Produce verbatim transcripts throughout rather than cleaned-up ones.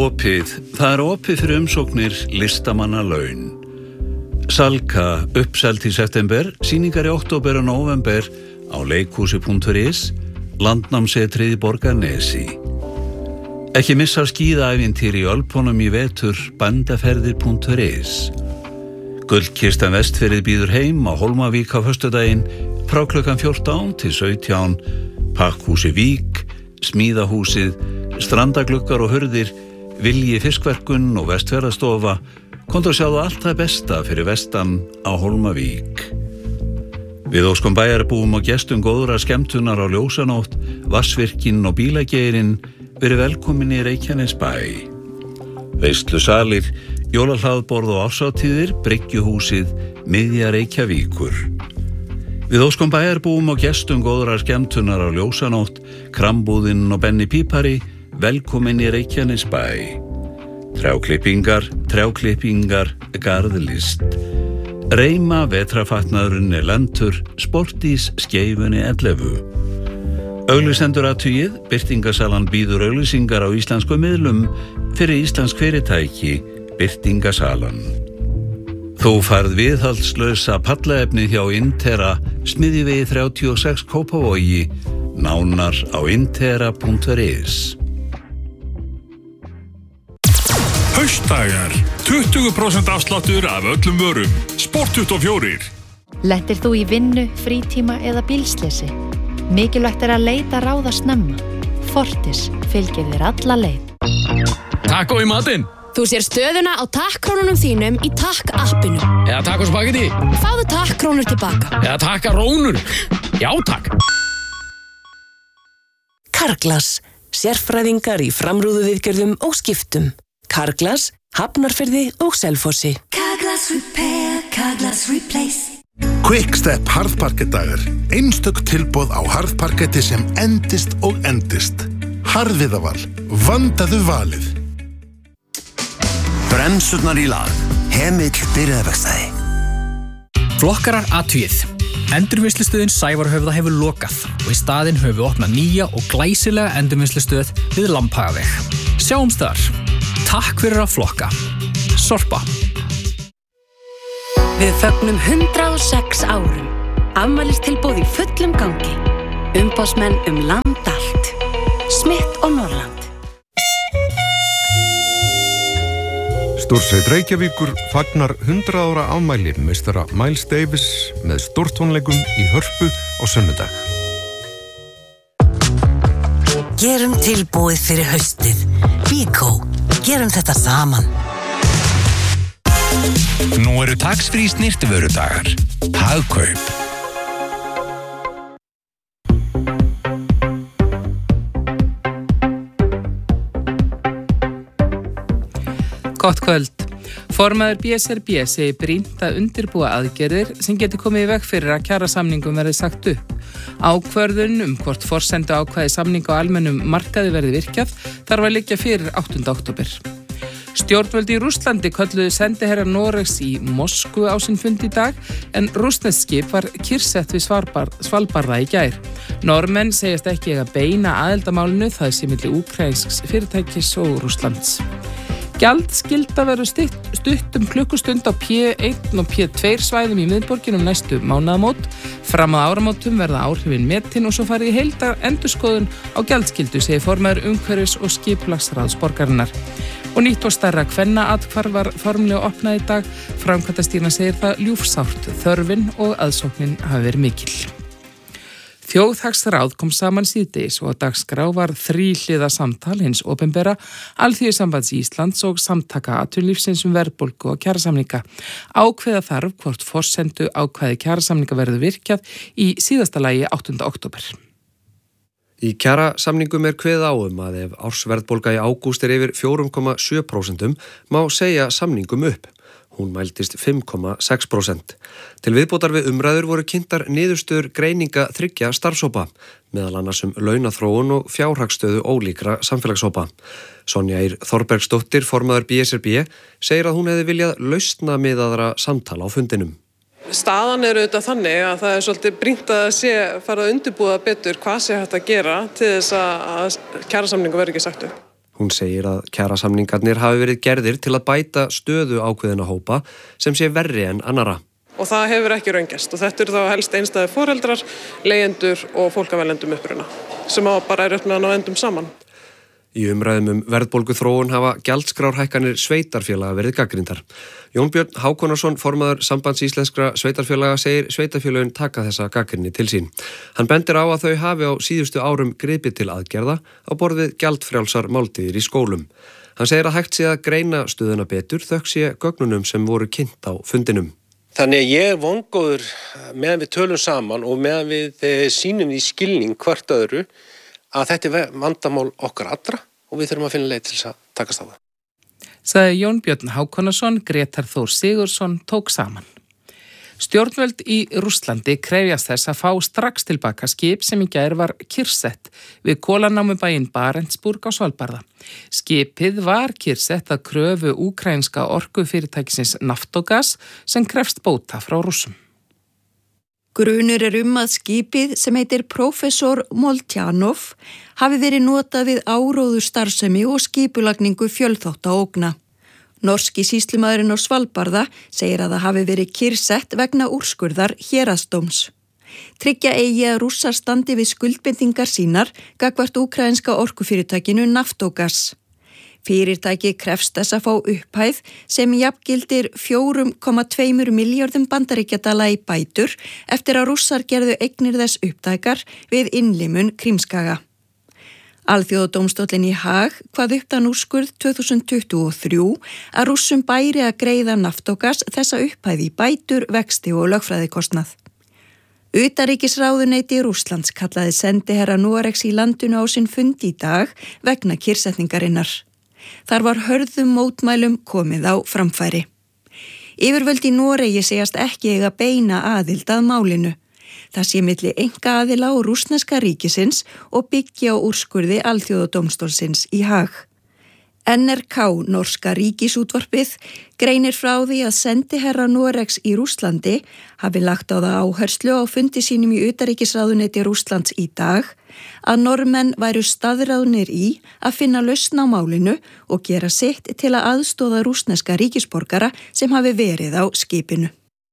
Opið, það er opið fyrir umsóknir listamanna laun. Salka uppselt í september, sýningar í október og nóvember á leikhúsi punktur is, landnámsetrið í Borgarnesi. Ekki missa skíðaævintýri í Ölpunum í vetur, bandaferðir punktur is. Gullkistan Vestfirðið býður heim á Hólmavík á föstudaginn frá klukkan fjórtán til sautján, Pakkhúsi Vík, Smíðahúsið, strandagluggar og hurðir, Vilji fiskverkun og Vestfjarðastofa. Komdu að sjáðu allt það besta fyrir vestan á Hólmavík. Við óskum bæjarbúum og gestum góðra skemmtunar á ljósanótt, Vatnsvirkinn og Bílageirinn, verið velkomin í Reykjanesbæ. Veislusalir, jólahlaðborð og árshátíðir, Bryggjuhúsið, miðja Reykjavíkur. Við óskum bæjarbúum og gestum góðra skemmtunar á ljósanótt, Krambúðinn og Benni Pípari, velkomin í Reykjanesbæ. Trjáklippingar, trjáklippingar, garðlist. Reima vetrafatnaðurinn er lentur, Sportís skeifunni ellefu. Auglýsendur athugið, birtingasalan býður auglýsingar á íslensku miðlum fyrir íslensk fyrirtæki, birtingasalan. Þú færð viðhaldslausa pallaefni hjá Intera, Smiðjuvegi þrjátíu og sex Kópavogi, nánar á intera punktur is. Haustdagar, tuttugu prósent afsláttur af öllum vörum, Sport tuttugu og fjórir. Lentir þú í vinnu, frítíma eða bílsleysi? Mikilvægt er að leita ráða snemma. Fortis fylgir þér alla leið. Taco í matinn. Þú sér stöðuna á takkrónunum þínum í Takk-appinu. Eða taco spagetti. Fáðu takkrónur tilbaka. Eða takkarónur. Já, takk. Carglass, sérfræðingar í framrúðuviðgerðum og skiptum. Carglass, Hafnarfirði og Selfossi. Carglass Repair, Carglass Replace. Quickstep harðparkettdagar. Einstök tilboð á harðparketti sem endist og endist. Harðviðaval, vandaðu valið. Bremsurnar í lag. Hemill byrjaðarverkstæði. Flokkarar athugið. Endurvinnslustöðin Sævarhöfða hefur lokað og í staðinn höfum við opnað nýja og glæsilega endurvinnslustöð við Lambhagaveg. Sjáumst þar. Takk fyrir að flokka. Sorpa. Við fögnum hundrað og sex árum. Afmælistilboð í fullum gangi. Umboðsmenn um land allt. Smith og Norrland. Stórsveit Reykjavíkur fagnar hundrað ára afmæli meistara Miles Davis með stórtónleikum í Hörpu á sunnudag. Gerum tilbúið fyrir haustið. Bíkó. Gerum þetta saman. Nú eru tax-free snyrtivörudagar. Hagkaup. Gott kvöld. Formaður B S R B segir brýnt að undirbúa aðgerðir sem getur komið í veg fyrir að kjarasamningum verði sagt upp. Ákvörðun um hvort forsendu ákvæði samninga á almennum markaði verði virkjað þarf að liggja fyrir áttunda október. Stjórnvöld í Rússlandi kölluðu sendiherra Noregs í Moskvu á sinn fund í dag en rússneskt skip var kyrrsett við Svalbarða í gær. Normenn segjast ekki eiga beina aðildamálinu það sé milli úkraínsks fyrirtækis og Rússlands. Gjaldskylda verður stutt, stutt um klukkustund á P eitt og P tvö svæðum í miðborginum næstu mánaðamót. Fram að áramótum verða áhrifin metin og svo farið í heildar endurskoðun á gjaldskyldu, segir formaður umhverfis- og skipulagsráðs borgarinnar. Og nýtt og stærra kvennaathvarf var formlega opnað í dag. Framkvæmdastýran segir það ljúfsárt, þörfin og aðsóknin hafi verið mikil. Þjóðhagsráð kom saman síðdegis og á dagskrá var þríhliða samtal hins opinbera, Alþýðusambands Íslands og samtaka atvinnulífsins um verðbólgu og kjarasamninga. Ákveða þarf hvort forsendu ákvæði kjarasamninga verður virkjað í síðasta lagi áttunda október. Í kjarasamningum er kveðið á um að ef ársverðbólga í ágúst er yfir fjögur komma sjö prósent má segja samningum upp. Hún mældist fimm komma sex prósent. Til viðbótar við umræður voru kynntar niðurstöður greininga þriggja starfshópa, meðal annars um launaþróun og fjárhagsstöðu ólíkra samfélagshópa. Sonja Ýr Þorbergsdóttir, formaður B S R B, segir að hún hefði viljað lausna miðaðra samtala á fundinum. Staðan er auðvitað þannig að það er svolítið brýnt að sé fara að undirbúa betur hvað sé hægt að gera til þess að kjarasamningu verði ekki sagt upp. Hún segir að kjarasamningarnir hafi verið gerðir til að bæta stöðu ákveðina hópa sem sé verri en annara. Og það hefur ekki raungest og þetta eru þá helst einstæðir foreldrar, leigjendur og fólk af erlendum uppruna sem á bara er upp með að ná endum saman. Í umræðum um verðbólguþróun hafa gjaldskrárhækkanir sveitarfélaga verið gagnrýndar. Jón Björn Hákonarsson, formaður Sambands íslenskra sveitarfélaga, segir sveitarfélögin taka þessa gagnrýni til sín. Hann bendir á að þau hafi á síðustu árum gripið til aðgerða á borð við gjaldfrjálsar máltíðir í skólum. Hann segir að hægt sé að greina stöðuna betur þökk sé gögnunum sem voru kynnt á fundinum. Þannig að ég er vongóður meðan við tölum saman og meðan við sýnum í skilning hvert öðru að þetta er vandamál okkar allra og við þurfum að finna leið til þess að takast á það. Sagði Jón Björn Hákonarsson, Grétar Þór Sigurðsson tók saman. Stjórnvöld í Rússlandi krefjast þess að fá strax tilbaka skip sem í gær var kyrrsett við kolanámubæinn Barentsburg á Svalbarða. Skipið var kyrrsett að kröfu úkraínska orkufyrirtækisins Naftogaz sem krefst bóta frá Rússum. Grunur er um að skipið sem heitir Professor Moltjanov hafi verið notað við áróður starfsemi og skipulagningu fjölþátta ógna. Norski sýslumaðurinn á Svalbarða segir að það hafi verið kyrrsett vegna úrskurðar héraðsdóms. Tryggja eigi að Rússar standi við skuldbindingar sínar gagnvart úkraínska orkufyrirtækinu Naftogaz. Fyrirtæki krefst þess að fá upphæð sem jafngildir fjóra komma tveimur milljörðum bandaríkjadala í bætur eftir að Rússar gerðu eignir þess upptækar við innlimun Krímskaga. Alþjóðadómstóllinn í Haag kvað upp þann úrskurð tvö þúsund tuttugu og þrjú að Rússum bæri að greiða Naftogaz þessa upphæð í bætur, vexti og lögfræðikostnað. Utanríkisráðuneyti Rússlands kallaði sendiherra Noregs í landinu á sinn fund í dag vegna kyrrsetningarinnar. Þar var hörðum mótmælum komið á framfæri. Yfirvöld í Noregi segjast ekki eiga beina aðild að málinu. Það sé milli einkaaðila og rússneska ríkisins og byggja á úrskurði Alþjóðadómstólsins í Haag. N R K, norska ríkisútvarpið, greinir frá því að sendiherra Noregs í Rússlandi hafi lagt á það áherslu á fundi sínum í utanríkisráðuneyti Rússlands í dag að Normenn væru staðráðnir í að finna lausn á málinu og gera sitt til að aðstoða rússneska ríkisborgara sem hafi verið á skipinu.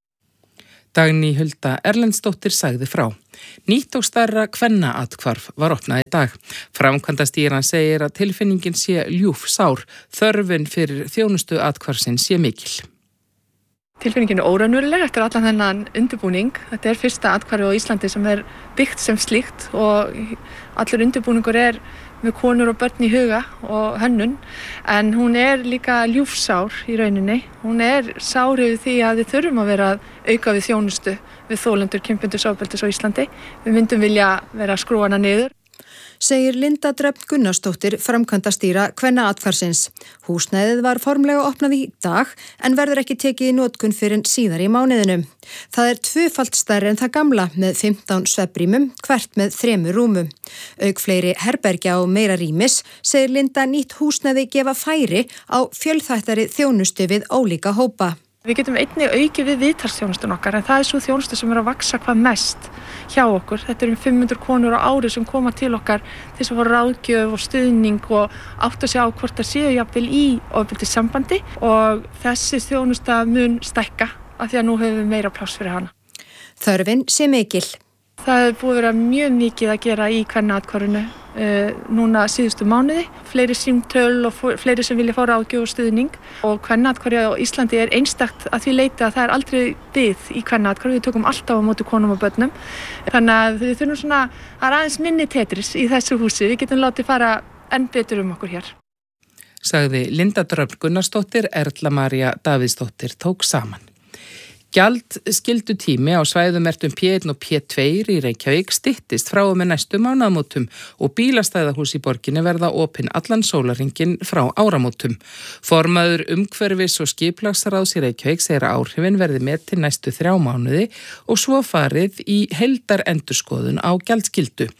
Dagný Hulda Erlendsdóttir sagði frá. Nýtt og stærra kvennaathvarf var opnað í dag. Framkvæmdastýran segir að tilfinningin sé ljúf sár, þörfin fyrir þjónustu athvarfsins sé mikil. Tilfinningin er óraunveruleg eftir allan þennan undirbúning. Þetta er fyrsta athvarfið á Íslandi sem er byggt sem slíkt og allur undirbúningur er með konur og börn í huga og hönnun, en hún er líka ljúfsár í rauninni. Hún er sár yfir því að við þurfum að vera að auka við þjónustu við þolendur kynbundurs ofbeldis á Íslandi. Við myndum vilja vera að skrúa hana niður. Segir Linda Dröfn Gunnarsdóttir, framkvæmdastýra kvennaathvarfsins. Húsnæðið var formlega opnað í dag en verður ekki tekið í notkun fyrr en síðar í mánuðinum. Það er tvöfalt stærri en það gamla með fimmtán svefnrýmum, hvert með þremur rúmum. Auk fleiri herbergja og meira rýmis segir Linda nýtt húsnæði gefa færi á fjölþættari þjónustu við ólíka hópa. Við getum einnig aukið við viðtalsþjónustun okkar en það er svo þjónustu sem er að vaksa hvað mest hjá okkur. Þetta eru um fimm hundruð konur á ári sem koma til okkar til þess að fá ráðgjöf og stuðning og átta sig á hvort það séu jafnvel í ofbeldissambandi og þessi þjónusta mun stækka af því að nú höfum við meira pláss fyrir hana. Þörfin sé mikil. Það er búið að vera mjög mikið að gera í kvennaathvarfinu uh, núna síðustu mánuði. Fleiri símtöl og fleiri sem vilja fá ráðgjöf og stuðning. Og kvennaathvarfið á Íslandi er einstakt að því leyti að það er aldrei bið í kvennaathvarfi. Við tökum alltaf á móti konum og börnum. Þannig að við þurfum svona að aðeins minni tetris í þessu húsi. Við getum látið fara enn betur um okkur hér. Sagði Linda Dröfn Gunnarsdóttir, Erla María Davíðsdóttir tók saman. Gjaldskyldu tími á svæðum ertum P eitt og P tvö í Reykjavík styttist frá og með næstu mánaðamótum og bílastæðahús í borginni verða opin allan sólarhringinn frá áramótum. Formaður umhverfis og skipulagsráðs í Reykjavík segir að áhrifin verði metin næstu þrjá mánuði og svo farið í heildarendurskoðun á gjaldskyldu.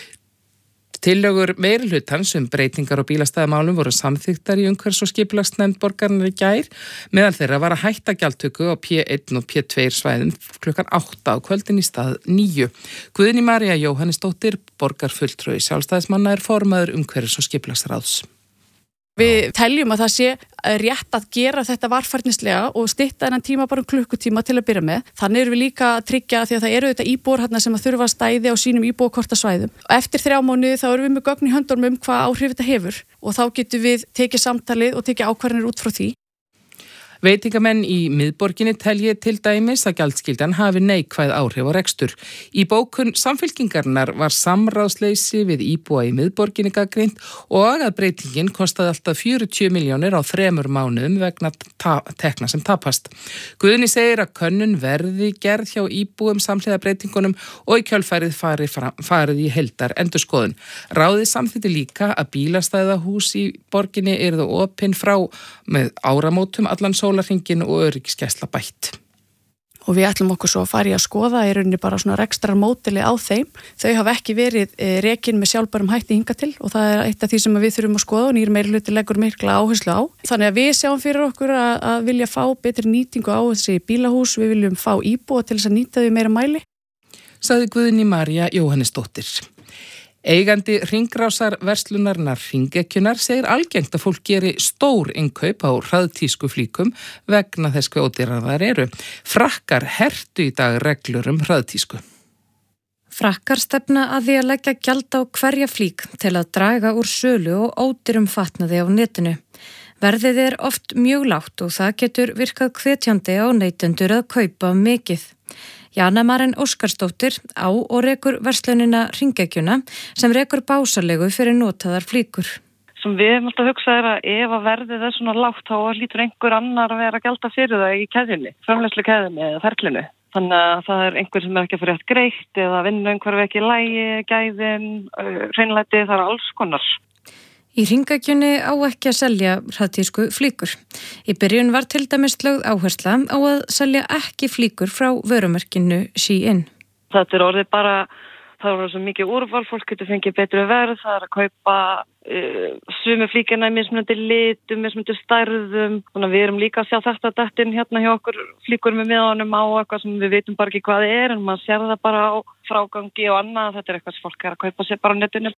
Tillögur meirihlutans um breytingar á bílastæðamálum voru samþykktar í umhverfis- og skipulagsnefnd borgarinnar í gær. Meðal þeirra var að hætta gjaldtöku á P eitt og P tvö svæðum klukkan átta á kvöldin í stað níu. Guðný María Jóhannesdóttir, borgarfulltrúi Sjálfstæðismanna, er formaður umhverfis- og skipulagsráðs. Við teljum að það sé rétt að gera þetta varfærnislega og stytta þennan tíma bara um klukkutíma til að byrja með. Þannig erum við líka að tryggja því að það eru þetta íbúar hérna sem að þurfa að stæði á sínum íbúakortasvæðum. Eftir þrjá mánuði þá erum við með gögn í höndunum um hvað áhrif þetta hefur og þá getum við tekið samtalið og tekið ákvarðanir út frá því. Veitingamenn í miðborginni telji til dæmis að gjaldskyldan hafi neikvæð áhrif á rekstur. Í bókun Samfylkingarinnar var samráðsleysi við íbúa í miðborginni gagnrýnt og að breytingin kostaði alltaf fjörutíu milljónir á þremur mánuðum vegna tekna sem tapast. Guðni segir að könnun verði gerð hjá íbúum samhliða breytingunum og í kjölfærið farið, fram, farið í heildar endurskoðun. Ráðið samþykkti líka að bílastæðahús í borginni yrðu opin frá með áramótum allan sólarhringin og öryggisgæsla bætt. Og við ætlum okkur svo að fara í að skoða í rauninni bara svona rekstrar módeli á þeim. Þau hafa ekki verið rekin með sjálfbærum hætti hingað til og það er eitt af því sem við þurfum að skoða og nýr meirihluti leggur mikla áherslu á. Þannig að við sjáum fyrir okkur að, að vilja fá betri nýtingu á þessi bílahús, við viljum fá íbúa til þess að nýta þau meira mæli. Sagði Guðný María Jóhannesdóttir. Eigandi hringrásar verslunarnar Hringekjunnar segir algengt að fólk geri stór innkaup á hraðtísku flíkum vegna þess hve ódýrar þær eru. Frakkar hertu í dag reglur um hraðtísku. Frakkar stefna að því að leggja gjald á hverja flík til að draga úr sölu og ódýrum fatnaði á netinu. Verðið er oft mjög lágt og það getur virkað hvetjandi á neytendur að kaupa mikið. Jana Maren Óskarsdóttir á og rekur verslunina Hringekjuna sem rekur básarlegu fyrir notaðar flíkur. Sem við erum alltaf að hugsa er að ef að verðið er svona lágt þá hlýtur einhver annar að vera að gjalda fyrir það í keðjunni, framleiðslu keðjunni eða ferlinu. Þannig að það er einhver sem er ekki að fyrir rétt greitt eða vinna einhverju ekki í lægi, gæðin, hreinlæti, það er alls konar. Í Hringekjunni á ekki að selja hraðtísku flíkur. Í byrjun var til dæmis lögð áhersla á að selja ekki flíkur frá vörumerkinu Shein. Þetta er orðið bara, það er orðið svo mikið úrval, fólk getur fengið betri verð, það er að kaupa uh, sumu flíkina í mismunandi litum, mismunandi stærðum. Þannig að við erum líka að sjá þetta dættin hérna hjá okkur flíkur með miðanum á eitthvað sem við veitum bara ekki hvað það er, en maður sér það bara á frágangi og annað. Þetta er eitthvað sem fólk er að kaupa sér bara á netinu.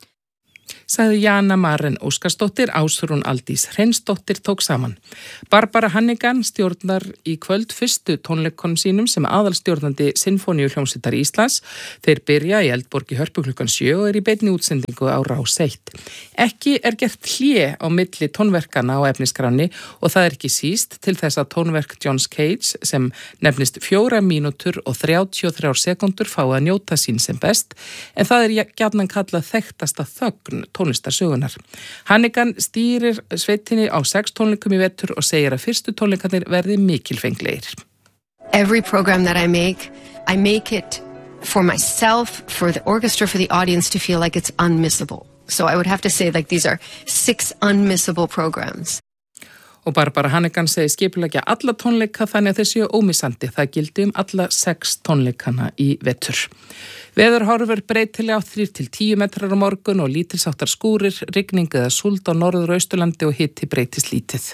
Sagði Jana Maren Óskarsdóttir, Ásrún Aldís Hreinsdóttir tók saman. Barbara Hannigan stjórnar í kvöld fyrstu tónleikonum sínum sem aðalstjórnandi Sinfóníuhljómsveitar Íslands. Þeir byrja í Eldborg í Hörpu klukkan sjö og er í beinni útsendingu á Rás eitt. Ekki er gert hlé á milli tónverkana á efnisskráni og það er ekki síst til þess að tónverk Johns Cage sem nefnist fjóra mínútur og þrjátíu og þrjár sekúndur fá að njóta sín sem best, en það er gjarnan kallað þekktasta þögn tónlistarsögunar. Hannigan stýrir sveitinni á sex tónleikum í vetur og segir að fyrstu tónleikarnir verði mikilfenglegir. Every program that I make, I make it for myself, for the orchestra, for the audience to feel like it's unmissable. So I would have to say like these are six unmissable programs. Og Barbara Hannigan segir skipuleggja alla tónleika þannig að þessi er ómissandi. Það gildi um alla sex tónleikana í vetur. Veðurhorfur breytilega á þrír til tíu metrar á morgun og lítilsáttar skúrir, rigning eða súld á norður- og austurlandi og hiti breytist lítið.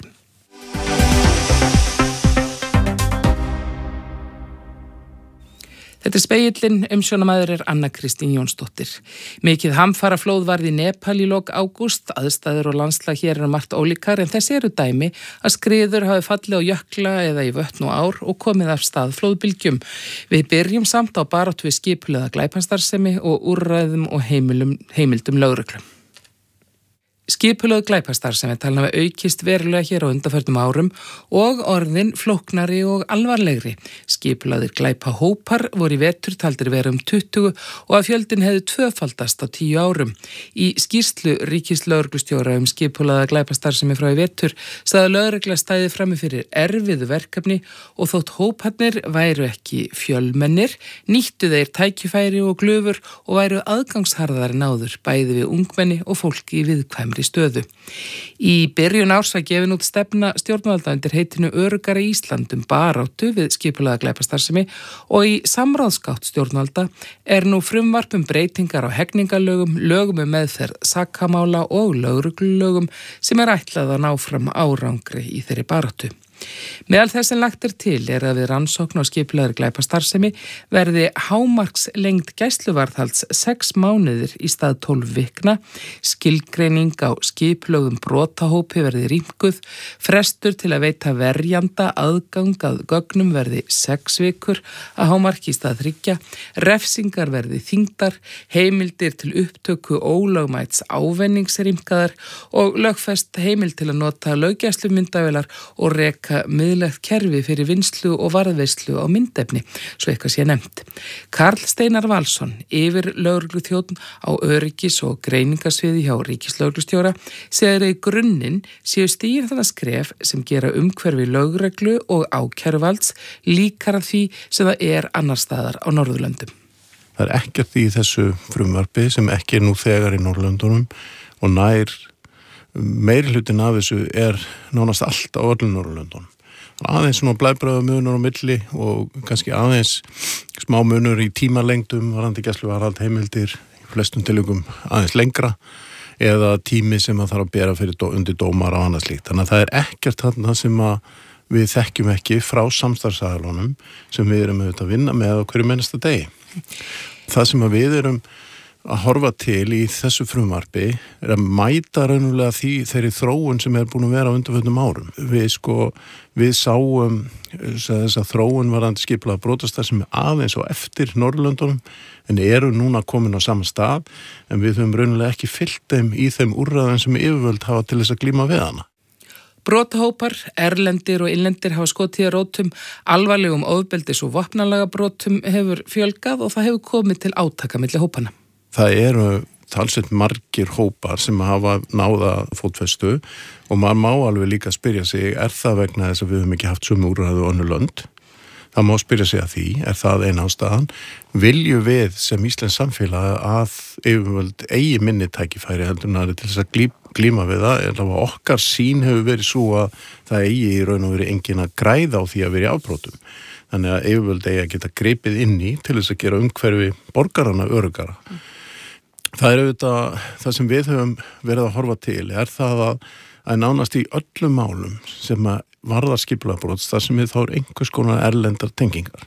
Þetta er Spegillinn, umsjónamaður er Anna Kristín Jónsdóttir. Mikið hamfaraflóð varð í Nepal í lok ágúst, aðstæður og landslag hér eru margt ólíkar en þessi eru dæmi að skriður hafi fallið á jökla eða í vötn og ár og komið af stað flóðbylgjum. Við byrjum samt á baráttu við skipulagða glæpastarfsemi og úrræðum og heimilum, heimildum lögreglu. Skipulögð glæpastarfsemi talin hafa aukist verulega hér á undanförnum árum og orðin flóknari og alvarlegri. Skipulagðir glæpahópar voru í vetur taldir vera um tuttugu og að fjöldin hefði tvöfaldast á tíu árum. Í skýrslu ríkislögreglustjóra um skipulagða glæpastarfsemi frá í vetur sagði lögregla stæði frammi fyrir erfiðu verkefni og þótt hóparnir væru ekki fjölmennir, nýttu þeir tækifæri og glufur og væru aðgangsharðari náður bæði við ungmenni og fólki í viðkvæmri stöðu. Í byrjun árs var gefin út stefna stjórnvalda undir heitinu Öruggara Ísland um baráttu við skipulagða glæpastarfsemi og í samráðsgátt stjórnvalda er nú frumvarp um breytingar á hegningalögum, lögum um meðferð sakamála og lögreglulögum sem er ætlað að ná fram árangri í þeirri baráttu. Meðal þess sem lagt er til er að við rannsókn og skipulagðri glæpastarfsemi verði hámarkslengd gæsluvarðhalds sex mánuðir í stað tólf vikna, skilgreining á skipulögðum brotahópi verði rýmkuð, frestur til að veita verjanda aðgang að gögnum verði sex vikur að hámarki í stað þriggja, refsingar verði þyngdar, heimildir til upptöku ólögmæts ávenningsrýmkaðar og lögfest heimild til að nota löggæslumyndavélar og reka miðlægt kerfi fyrir vinnslu og varðveislu á myndefni, svo eitthvað sé nefnt. Karl Steinar Valsson, yfir lögregluþjónn á öryggis- og greiningarsviði hjá ríkislögreglustjóra, segir að í grunninn séu stigin þannig skref sem gera umhverfi lögreglu og ákæruvalds líkara því sem það er annar staðar á Norðurlöndum. Það er ekkert í þessu frumvarpi sem ekki er nú þegar í Norðurlöndunum og nær meiri hlutin af þessu er nánast allt á öllum Norðurlöndunum. Aðeins svona blæbröða munur á milli og kannski aðeins smá munur í tímalengdum, varandi gæsluvarðhald heimildir, í flestum tilvikum aðeins lengra eða tími sem að þarf að bera fyrir dó, undir dómar og annað slíkt. Þannig að það er ekkert þarna sem að við þekkjum ekki frá samstarfsaðalunum sem við erum auðvitað að vinna með á hverju mennasta degi. Það sem að við erum að horfa til í þessu frumvarpi er að mæta raunulega því þeirri þróun sem er búin að vera á undanförnum árum. Við sko, við sáum þess að þróun varandi skipulagða brotastarfsemi aðeins og eftir Norðurlöndunum en eru núna komin á sama stað en við höfum raunulega ekki fylgt þeim í þeim úrræðum sem yfirvöld hafa til þess að glíma við hana. Brotahópar, erlendir og innlendir hafa skotið að rótum, alvarlegum ofbeldis og vopnalaga brotum hefur fjölgað og það hefur komið til átaka milli hópana. Það eru talsveit margir hópar sem hafa náða fótfestu og maður má alveg líka spyrja sig, er það vegna þess að við höfum ekki haft sömu úrræði og önnur lönd? Það má spyrja sig að því, er það eina ástæðan? Viljum við sem Íslands samfélag að yfirvöld eigi minni tækifæri heldur en aðrir til þess að glíma við það, en að okkar sýn hefur verið svo að það eigi í raun og verið engin að græða á því að vera í afbrotum. Þannig að yfirvöld eigi að geta gripið inn í til þess að gera umhverfi borgarana öruggara. Mm. Það er auðvitað, það sem við höfum verið að horfa til er það að, að nánast í öllum málum sem að varðar skipulagða brot, þar sem við þá er einhvers konar erlendar tengingar.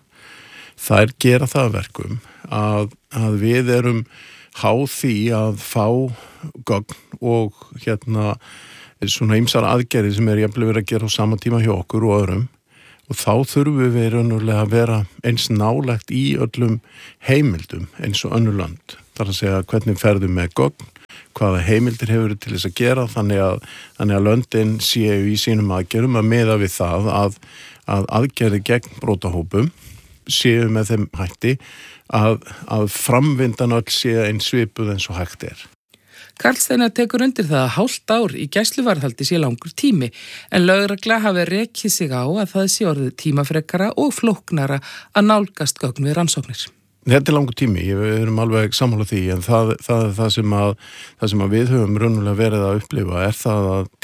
Það er gera það verkum að, að við erum háð því að fá gögn og hérna svona ýmsar aðgerðir sem er jafnvel verið að gera á sama tíma hjá okkur og öðrum og þá þurfum við raunverulega að vera eins nálægt í öllum heimildum eins og önnur lönd. Það er að segja hvernig ferðum með gögn, hvaða heimildir hefur til þess að gera þannig að, þannig að löndin séu í sínum aðgerðum að miða við það að, að aðgerði gegn brotahópum séu með þeim hætti að, að framvindan öll séu eins svipuð eins og hægt er. Karl Steinar tekur undir það að hálft ár í gæsluvarðhaldi sé langur tími en lögregla hafi rekið sig á að það sé orðið tímafrekara og flóknara að nálgast gögn við rannsóknir. Þetta er langur tími, við erum alveg sammála því en það, það er það sem að, það sem að við höfum raunverulega verið að upplifa er það að